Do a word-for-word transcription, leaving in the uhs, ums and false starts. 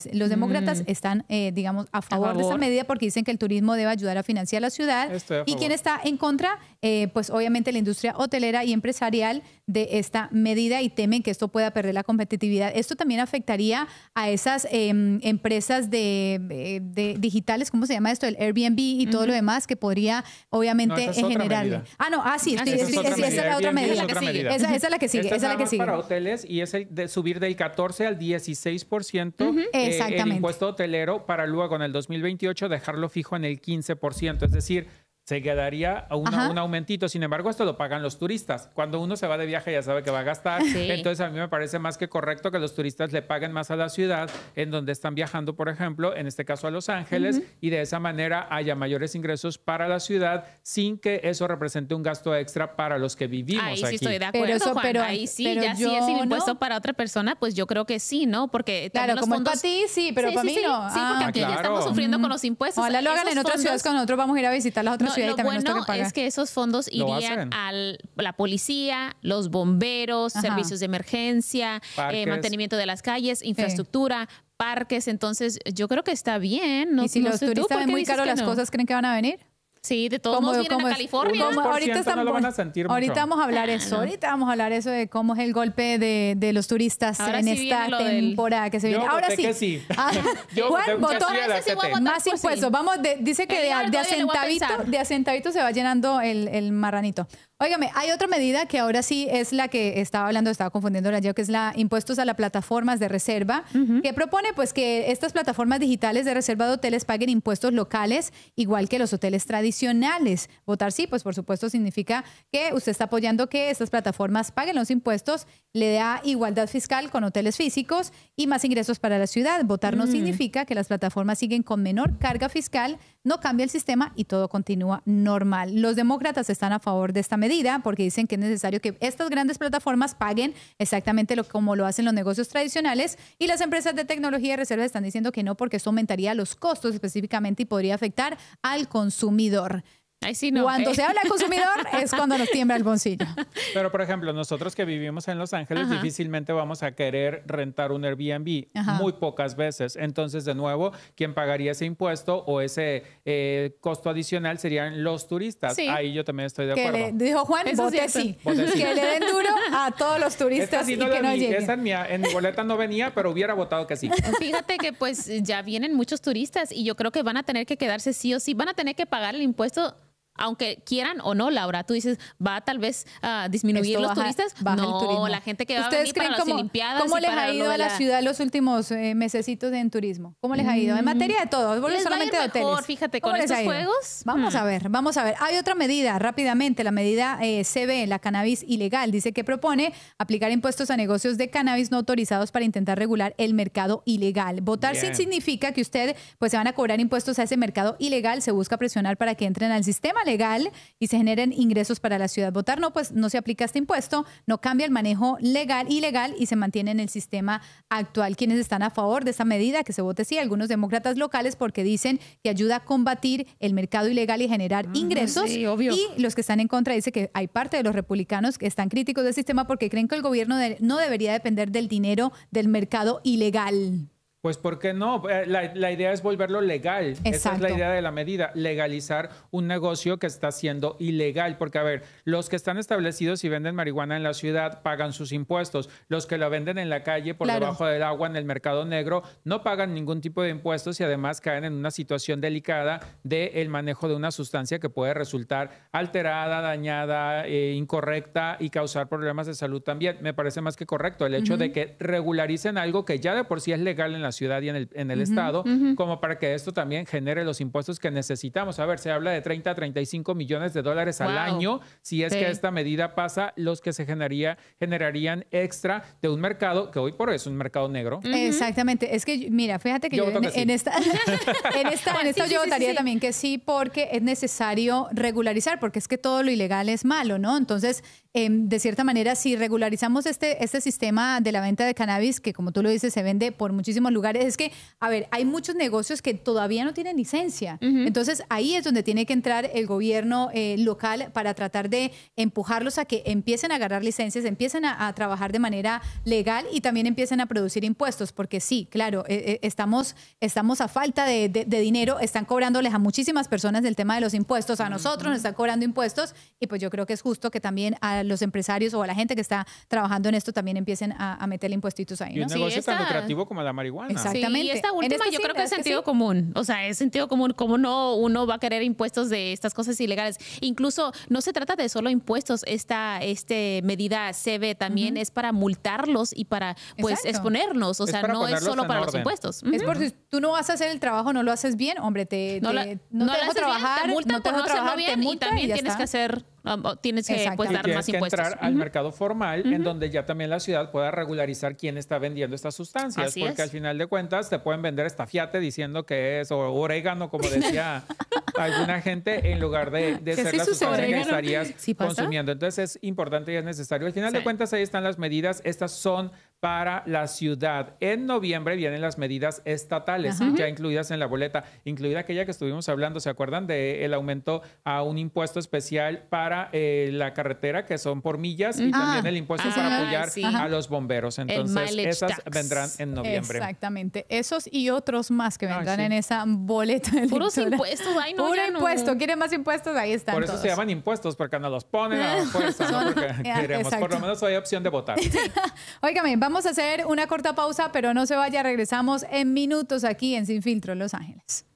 Los demócratas mm. están, eh, digamos, a favor, a favor de esta medida porque dicen que el turismo debe ayudar a financiar la ciudad. Y quien está en contra, eh, pues obviamente la industria hotelera y empresarial de esta medida y temen que esto pueda perder la competitividad. Esto también afectaría a esas eh, empresas de, de digitales, ¿cómo se llama esto? El Airbnb y uh-huh. todo lo demás que podría obviamente no, generarle. Ah, no, ah, sí, estoy, esa, es, es es, esa es la otra medida. Es otra medida. Esa, esa es la que sigue. Esta esa es la que sigue. Para hoteles y es el de subir del catorce al dieciséis por ciento uh-huh. eh, Exactamente. el impuesto hotelero para luego en el dos mil veintiocho dejarlo fijo en el quince por ciento. Es decir, se quedaría una, un aumentito. Sin embargo, esto lo pagan los turistas. Cuando uno se va de viaje ya sabe que va a gastar. Sí. Entonces, a mí me parece más que correcto que los turistas le paguen más a la ciudad en donde están viajando, por ejemplo, en este caso a Los Ángeles, uh-huh. y de esa manera haya mayores ingresos para la ciudad sin que eso represente un gasto extra para los que vivimos ahí aquí. sí estoy de acuerdo, pero eso, Juan. Pero, ahí sí, pero ya si es el impuesto no. para otra persona, pues yo creo que sí, ¿no? Porque claro, los como fondos... para ti, sí, pero sí, para sí, mí sí, no. Sí, ah, porque aquí claro. ya estamos sufriendo mm. con los impuestos. Ojalá lo hagan en otras fondos... ciudades cuando nosotros vamos a ir a visitar las otras no, ciudades y también bueno nos toca pagar. Es que esos fondos irían a la policía, los bomberos, Ajá. servicios de emergencia, eh, mantenimiento de las calles, infraestructura, sí. parques. Entonces, yo creo que está bien. No, ¿Y si no los sé turistas ven muy caro las no? cosas, creen que van a venir? Sí, de todos modos vienen a California. Como, ahorita están, no lo van a sentir ahorita mucho. vamos a hablar ah, eso. No. Ahorita vamos a hablar eso de cómo es el golpe de, de los turistas Ahora en sí esta temporada del... que se viene. Yo Ahora sí. Que sí. Ah, Yo Juan votó sí más impuestos. Sí. Vamos, de, dice que de, de, acentavito, de acentavito se va llenando el, el marranito. Óigame, hay otra medida que ahora sí es la que estaba hablando, estaba confundiendo yo, que es la impuestos a las plataformas de reserva, uh-huh. que propone pues que estas plataformas digitales de reserva de hoteles paguen impuestos locales igual que los hoteles tradicionales. Votar sí, pues por supuesto significa que usted está apoyando que estas plataformas paguen los impuestos, le da igualdad fiscal con hoteles físicos y más ingresos para la ciudad. Votar uh-huh. no significa que las plataformas siguen con menor carga fiscal, no cambia el sistema y todo continúa normal. Los demócratas están a favor de esta medida porque dicen que es necesario que estas grandes plataformas paguen exactamente lo, como lo hacen los negocios tradicionales y las empresas de tecnología y reserva están diciendo que no porque esto aumentaría los costos específicamente y podría afectar al consumidor. Ay, sí, no. Cuando eh. se habla de consumidor es cuando nos tiembla el bolsillo. Pero, por ejemplo, nosotros que vivimos en Los Ángeles Ajá. difícilmente vamos a querer rentar un Airbnb, Ajá. muy pocas veces. Entonces, de nuevo, quien pagaría ese impuesto o ese eh, costo adicional serían los turistas. Sí. Ahí yo también estoy de que acuerdo. Le, dijo Juan, vote sí. Vote sí. Que le den duro a todos los turistas sí y no que no vi. lleguen. Esa en mi, en mi boleta no venía, pero hubiera votado que sí. Fíjate que pues ya vienen muchos turistas y yo creo que van a tener que quedarse sí o sí. Van a tener que pagar el impuesto aunque quieran o no, Laura. Tú dices, ¿va tal vez a uh, disminuir Esto los baja, turistas? Baja no, el turismo. La gente que va a venir para las Olimpiadas. ¿Cómo y les para ha ido lo a la, la ciudad los últimos eh, mesecitos en turismo? ¿Cómo les ha ido? En materia de todo, no solamente de hoteles. Mejor, fíjate, con estos juegos. Vamos hmm. a ver, vamos a ver. Hay otra medida, rápidamente, la medida eh, C B, la cannabis ilegal. Dice que propone aplicar impuestos a negocios de cannabis no autorizados para intentar regular el mercado ilegal. Votar sí significa que usted, pues se van a cobrar impuestos a ese mercado ilegal. Se busca presionar para que entren al sistema legal y se generen ingresos para la ciudad. Votar no, pues no se aplica este impuesto, no cambia el manejo legal, ilegal y se mantiene en el sistema actual. Quienes están a favor de esta medida, que se vote sí, algunos demócratas locales porque dicen que ayuda a combatir el mercado ilegal y generar uh-huh, ingresos. Sí, obvio. Y los que están en contra dicen que hay parte de los republicanos que están críticos del sistema porque creen que el gobierno de, no debería depender del dinero del mercado ilegal. Pues, ¿por qué no? La, la idea es volverlo legal. Exacto. Esa es la idea de la medida, legalizar un negocio que está siendo ilegal. Porque, a ver, los que están establecidos y venden marihuana en la ciudad pagan sus impuestos. Los que la venden en la calle, por claro. debajo del agua, en el mercado negro, no pagan ningún tipo de impuestos y además caen en una situación delicada del manejo de una sustancia que puede resultar alterada, dañada, eh, incorrecta y causar problemas de salud también. Me parece más que correcto el hecho uh-huh. de que regularicen algo que ya de por sí es legal en la ciudad y en el, en el uh-huh, estado, uh-huh. como para que esto también genere los impuestos que necesitamos. A ver, se habla de treinta a treinta y cinco millones de dólares wow. al año. Si es sí. que esta medida pasa, los que se generaría, generarían extra de un mercado que hoy por hoy es un mercado negro. Uh-huh. Exactamente. Es que, mira, fíjate que yo, yo en, sí. en esta, en esta, en esta sí, yo sí, votaría sí, sí. también que sí, porque es necesario regularizar, porque es que todo lo ilegal es malo, ¿no? Entonces, eh, de cierta manera, si regularizamos este, este sistema de la venta de cannabis, que como tú lo dices, se vende por muchísimos lugares, lugares. Es que, a ver, hay muchos negocios que todavía no tienen licencia. Uh-huh. Entonces, ahí es donde tiene que entrar el gobierno eh, local para tratar de empujarlos a que empiecen a agarrar licencias, empiecen a, a trabajar de manera legal y también empiecen a producir impuestos. Porque sí, claro, eh, eh, estamos, estamos a falta de, de, de dinero, están cobrándoles a muchísimas personas del tema de los impuestos, a nosotros uh-huh. nos están cobrando impuestos y pues yo creo que es justo que también a los empresarios o a la gente que está trabajando en esto también empiecen a, a meterle impuestitos ahí, ¿no? Y un negocio sí, esta... tan lucrativo como la marihuana. Exactamente. Sí, esta última yo sí, creo que es sentido que sí. común. O sea, es sentido común. ¿Cómo no uno va a querer impuestos de estas cosas ilegales? Incluso no se trata de solo impuestos. Esta este medida C B también uh-huh. es para multarlos y para pues Exacto. exponernos. O es sea, no es solo para orden. Los impuestos. Uh-huh. Es porque si tú no vas a hacer el trabajo, no lo haces bien, hombre, te, no, te, la, no, no te dejo trabajar, bien, te multan no te por no hacerlo bien y también y tienes está. que hacer Um, tienes que pues, dar tienes más que impuestos. entrar uh-huh. al mercado formal uh-huh. en donde ya también la ciudad pueda regularizar quién está vendiendo estas sustancias. Así porque es. al final de cuentas te pueden vender estafiate diciendo que es o orégano, como decía alguna gente, en lugar de, de ser sí la sustancia orégano? que estarías ¿Sí consumiendo. Entonces es importante y es necesario. Al final sí. de cuentas ahí están las medidas. Estas son para la ciudad. En noviembre vienen las medidas estatales, uh-huh. ya incluidas en la boleta, incluida aquella que estuvimos hablando, ¿se acuerdan? Del aumento a un impuesto especial para eh, la carretera, que son por millas, y ah, también el impuesto ah, para apoyar sí. a los bomberos. Entonces, esas tax. vendrán en noviembre. Exactamente. Esos y otros más que vendrán ah, sí. en esa boleta. Puros impuestos. Ay, no, Puro no. impuesto. ¿Quieren más impuestos? Ahí están Por eso todos. se llaman impuestos, porque nos los ponen a fuerza, ¿no? Porque queremos. Exacto. Por lo menos hay opción de votar. Óigame, vamos a hacer una corta pausa, pero no se vaya. Regresamos en minutos aquí en Sin Filtro, Los Ángeles.